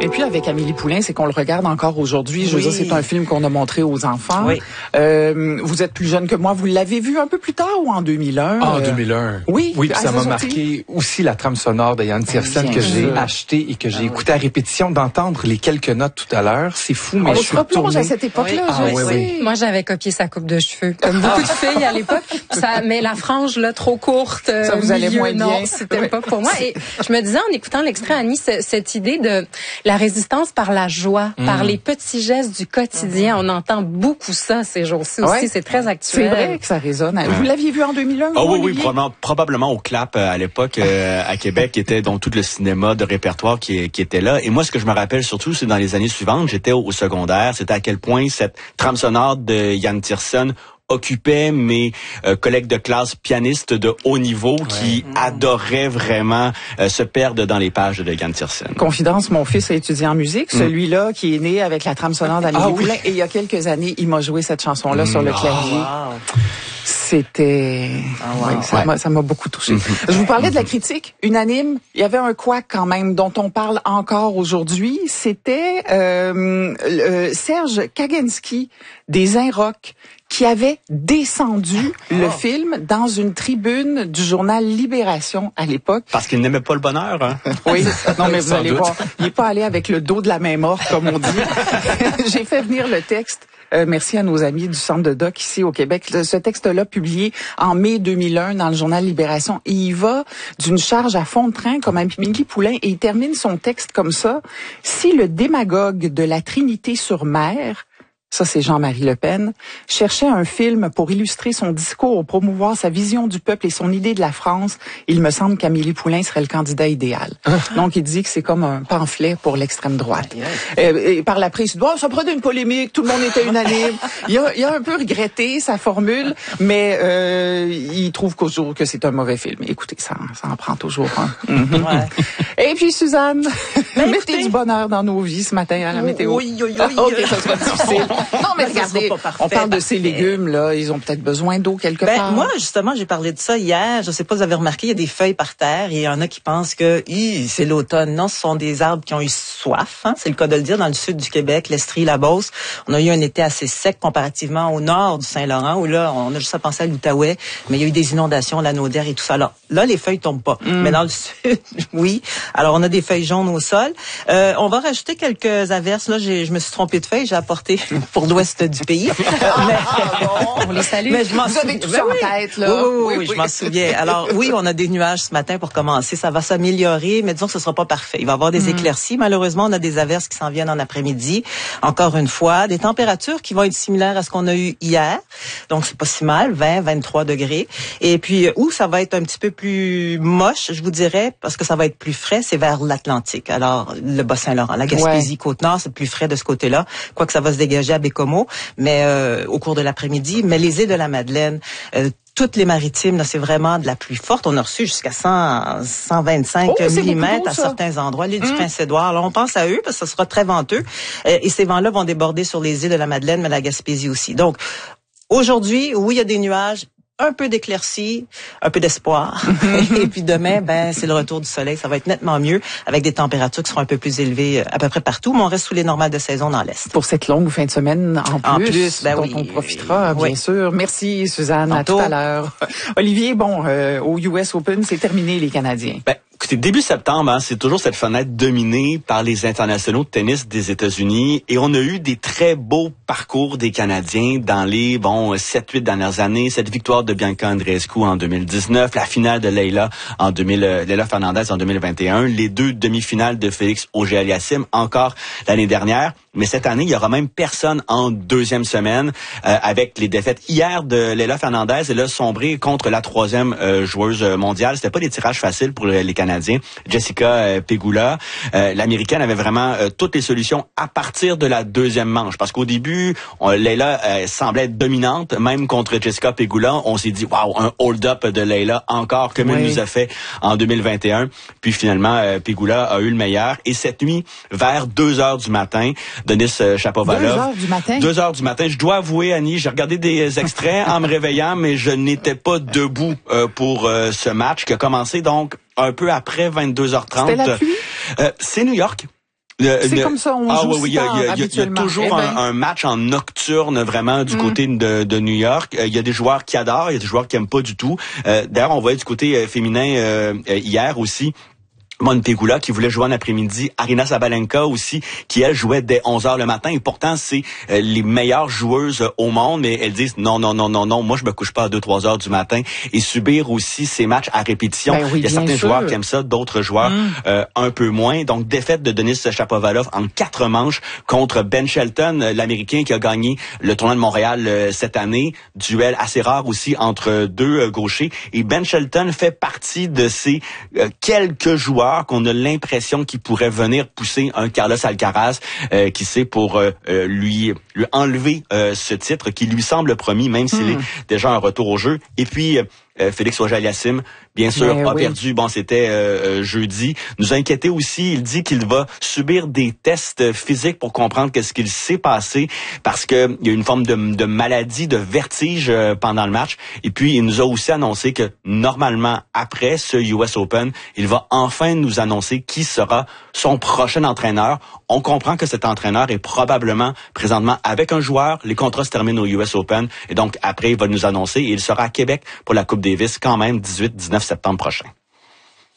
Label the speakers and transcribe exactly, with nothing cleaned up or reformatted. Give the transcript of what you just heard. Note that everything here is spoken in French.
Speaker 1: Et puis avec Amélie Poulain, c'est qu'on le regarde encore aujourd'hui. Je veux
Speaker 2: Oui.
Speaker 1: dire, c'est un film qu'on a montré aux enfants.
Speaker 2: Oui.
Speaker 1: Euh, vous êtes plus jeune que moi. Vous l'avez vu un peu plus tard ou en deux mille un?
Speaker 3: Ah, en deux mille un.
Speaker 1: Oui.
Speaker 3: Oui, puis
Speaker 1: à
Speaker 3: ça
Speaker 1: sa
Speaker 3: m'a
Speaker 1: sortie.
Speaker 3: marqué aussi la trame sonore de Yann Tiersen
Speaker 1: Bien
Speaker 3: que j'ai
Speaker 1: sûr.
Speaker 3: acheté et que j'ai
Speaker 2: Ah,
Speaker 3: écouté à répétition, d'entendre les quelques notes tout à l'heure. C'est fou, mais
Speaker 1: On
Speaker 3: je
Speaker 1: se
Speaker 3: suis
Speaker 1: replonge
Speaker 3: retourné.
Speaker 1: à cette époque-là,
Speaker 2: Oui.
Speaker 1: je
Speaker 3: Ah, oui,
Speaker 1: sais.
Speaker 3: oui.
Speaker 4: Moi, j'avais copié sa coupe de cheveux, comme beaucoup de filles à l'époque. Ça, mais la frange, là, trop courte. euh,
Speaker 1: Ça vous allait
Speaker 4: milieu,
Speaker 1: moins
Speaker 4: non,
Speaker 1: bien.
Speaker 4: c'était
Speaker 1: Oui.
Speaker 4: pas pour moi. Et je me disais, en écoutant l'extrait, Annie, ce- cette idée de la résistance par la joie,
Speaker 1: Mm.
Speaker 4: par les petits gestes du quotidien. On entend beaucoup ça ces jours-ci aussi.
Speaker 1: Ouais.
Speaker 4: C'est très
Speaker 1: C'est
Speaker 4: actuel.
Speaker 1: vrai que ça résonne. Vous l'aviez vu en deux mille un?
Speaker 5: Ah
Speaker 1: vous,
Speaker 5: oui, oui,
Speaker 1: Olivier?
Speaker 5: probablement, probablement au Clap euh, à l'époque euh, à Québec, qui était donc tout le cinéma de répertoire qui, qui était là. Et moi, ce que je me rappelle surtout, c'est dans les années suivantes, j'étais au, au secondaire, c'était à quel point cette trame sonore de Yann Tiersen occupait mes euh, collègues de classe pianistes de haut niveau qui adoraient vraiment euh, se perdre dans les pages de Yann Tiersen.
Speaker 1: Confidence, mon fils a étudié en musique, celui-là qui est né avec la trame sonore d'Amélie
Speaker 3: Ah oui.
Speaker 1: Poulain. Et il y a quelques années, il m'a joué cette chanson-là sur le clavier.
Speaker 2: Wow.
Speaker 1: C'était...
Speaker 2: wow.
Speaker 1: Oui, ça
Speaker 3: Ouais.
Speaker 1: m'a ça m'a beaucoup touché. Je vous parlais de la critique unanime. Il y avait un couac quand même dont on parle encore aujourd'hui. C'était euh, euh, Serge Kaganski des Inrocks qui avait descendu le film dans une tribune du journal Libération à l'époque.
Speaker 5: Parce qu'il n'aimait pas le bonheur, hein?
Speaker 1: Oui, non mais vous
Speaker 3: Sans
Speaker 1: allez
Speaker 3: doute.
Speaker 1: voir, il est pas allé avec le dos de la main morte comme on dit. J'ai fait venir le texte. Euh, merci à nos amis du Centre de Doc ici au Québec. Le- ce texte-là, publié en mai deux mille un dans le journal Libération, et il va d'une charge à fond de train comme Amélie Poulain, et il termine son texte comme ça. Si le démagogue de la Trinité-sur-Mer, ça c'est Jean-Marie Le Pen, cherchait un film pour illustrer son discours, promouvoir sa vision du peuple et son idée de la France, il me semble qu'Amélie Poulain serait le candidat idéal. Donc il dit que c'est comme un pamphlet pour l'extrême droite. Euh, et par la presse, il dit, oh, ça prenait une polémique, tout le monde était unanime. Il a, il a un peu regretté sa formule, mais euh, il trouve qu'au jour que c'est un mauvais film. Écoutez, ça, ça en prend toujours un. Mhm.
Speaker 2: Ouais.
Speaker 1: Et puis Suzanne,
Speaker 2: Ben,
Speaker 1: mettez
Speaker 2: écoutez.
Speaker 1: du bonheur dans nos vies ce matin à la météo.
Speaker 2: Oui, oui, oui.
Speaker 1: Ah, ok, ça sera difficile. Non, mais
Speaker 2: Ça sera
Speaker 1: regardez,
Speaker 2: pas parfait,
Speaker 1: on parle de ces
Speaker 2: parfait.
Speaker 1: légumes, là. Ils ont peut-être besoin d'eau quelque
Speaker 2: Ben,
Speaker 1: part.
Speaker 2: moi, justement, j'ai parlé de ça hier. Je sais pas si vous avez remarqué, il y a des feuilles par terre et il y en a qui pensent que hi, c'est l'automne. Non, ce sont des arbres qui ont eu soif. Hein, c'est le cas de le dire dans le sud du Québec, l'Estrie, la Beauce. On a eu un été assez sec comparativement au nord du Saint-Laurent où là, on a juste à penser à l'Outaouais, mais il y a eu des inondations, la Naudière et tout ça. Alors là, les feuilles tombent pas. Mais dans le sud, oui. Alors, on a des feuilles jaunes au sol. Euh, on va rajouter quelques averses. Là, j'ai, je me suis trompée de feuilles. J'ai apporté pour l'ouest du pays. Mais-
Speaker 4: On les salue.
Speaker 2: mais je m'en
Speaker 1: Vous avez tout
Speaker 2: souviens-
Speaker 1: ça en
Speaker 2: oui.
Speaker 1: tête, là.
Speaker 2: Oui, oui, oui,
Speaker 1: Oui,
Speaker 2: oui, je
Speaker 1: oui.
Speaker 2: m'en souviens. Alors, oui, on a des nuages ce matin pour commencer. Ça va s'améliorer, mais disons que ce sera pas parfait. Il va y avoir des éclaircies. Malheureusement, on a des averses qui s'en viennent en après-midi. Encore une fois, des températures qui vont être similaires à ce qu'on a eu hier. Donc, c'est pas si mal, vingt, vingt-trois degrés. Et puis, où ça va être un petit peu plus moche, je vous dirais, parce que ça va être plus frais, c'est vers l'Atlantique. Alors, le Bas-Saint-Laurent, la Gaspésie, Côte-Nord, c'est plus frais de ce côté-là. Quoique ça va se dégager à Bécomo, mais euh, au cours de l'après-midi. Mais les îles de la Madeleine, euh, toutes les maritimes, là, c'est vraiment de la pluie forte. On a reçu jusqu'à cent, cent vingt-cinq
Speaker 1: Oh, c'est beaucoup
Speaker 2: millimètres
Speaker 1: d'eau,
Speaker 2: à
Speaker 1: ça.
Speaker 2: certains endroits. L'île du Prince-Édouard, alors on pense à eux parce que ce sera très venteux. Euh, et ces vents-là vont déborder sur les îles de la Madeleine, mais la Gaspésie aussi. Donc, aujourd'hui, oui, il y a des nuages, un peu d'éclaircie, un peu d'espoir. Et puis demain, ben c'est le retour du soleil. Ça va être nettement mieux avec des températures qui seront un peu plus élevées euh, à peu près partout. Mais on reste sous les normales de saison dans l'Est.
Speaker 1: Pour cette longue fin de semaine en plus,
Speaker 2: En plus, ben
Speaker 1: dont
Speaker 2: oui.
Speaker 1: on profitera, bien
Speaker 2: Oui.
Speaker 1: sûr. Merci, Suzanne.
Speaker 2: Tantôt.
Speaker 1: À tout à l'heure. Olivier, bon, euh, au U S Open, c'est terminé, les Canadiens.
Speaker 5: Ben, écoutez, début septembre, hein, c'est toujours cette fenêtre dominée par les internationaux de tennis des États-Unis et on a eu des très beaux parcours des Canadiens dans les, bon, sept huit dernières années. Cette victoire de Bianca Andreescu en deux mille dix-neuf, la finale de Leila en deux mille, euh, Leila Fernandez en deux mille vingt et un, les deux demi-finales de Félix Auger-Aliassime encore l'année dernière. Mais cette année, il y aura même personne en deuxième semaine euh, avec les défaites hier de Leila Fernandez. Elle a sombré contre la troisième euh, joueuse mondiale. C'était pas des tirages faciles pour les Canadiens. Jessica euh, Pegula, euh, l'Américaine, avait vraiment euh, toutes les solutions à partir de la deuxième manche. Parce qu'au début, on, Leila euh, semblait être dominante, même contre Jessica Pegula. On s'est dit, waouh, un hold-up de Leila encore, comme
Speaker 1: Oui.
Speaker 5: elle nous a fait en deux mille vingt et un. Puis finalement, euh, Pegula a eu le meilleur. Et cette nuit, vers deux heures du matin, Denis euh, Shapovalov.
Speaker 1: Deux heures du matin?
Speaker 5: Deux heures du matin. Je dois avouer, Annie, j'ai regardé des extraits en me réveillant, mais je n'étais pas debout euh, pour euh, ce match qui a commencé donc un peu après vingt-deux heures trente.
Speaker 1: C'était la pluie?
Speaker 5: Euh, c'est New York. Le,
Speaker 1: c'est
Speaker 5: le,
Speaker 1: comme ça, on
Speaker 5: ah,
Speaker 1: joue
Speaker 5: oui, oui, il y a, il y a, il y a toujours
Speaker 1: eh ben.
Speaker 5: un, un match en nocturne vraiment du mm. côté de, de New York. Euh, il y a des joueurs qui adorent, il y a des joueurs qui aiment pas du tout. Euh, d'ailleurs, on voyait du côté euh, féminin euh, euh, hier aussi. Mon Pegula qui voulait jouer en après-midi, Arina Sabalenka aussi qui elle jouait dès onze heures le matin et pourtant c'est euh, les meilleures joueuses euh, au monde mais elles disent non non non non non moi je me couche pas à deux trois heures du matin et subir aussi ces matchs à répétition.
Speaker 1: Ben oui,
Speaker 5: il y a certains
Speaker 1: sûr.
Speaker 5: joueurs qui aiment ça, d'autres joueurs mm. euh, un peu moins. Donc défaite de Denis Shapovalov en quatre manches contre Ben Shelton, l'Américain qui a gagné le tournoi de Montréal euh, cette année, duel assez rare aussi entre deux euh, gauchers et Ben Shelton fait partie de ces euh, quelques joueurs qu'on a l'impression qu'il pourrait venir pousser un Carlos Alcaraz euh, qui sait pour euh, lui lui enlever euh, ce titre qui lui semble promis même s'il hmm. est déjà un retour au jeu. Et puis euh, Félix Auger-Aliassime, bien sûr, Mais a oui. perdu. Bon, c'était euh, jeudi. Nous a inquiété aussi. Il dit qu'il va subir des tests physiques pour comprendre qu'est-ce qu'il s'est passé parce que il y a une forme de, de maladie, de vertige euh, pendant le match. Et puis, il nous a aussi annoncé que normalement, après ce U S Open, il va enfin nous annoncer qui sera son prochain entraîneur. On comprend que cet entraîneur est probablement présentement avec un joueur. Les contrats se terminent au U S Open. Et donc, après, il va nous annoncer et il sera à Québec pour la Coupe Davis quand même dix-huit dix-neuf septembre prochain.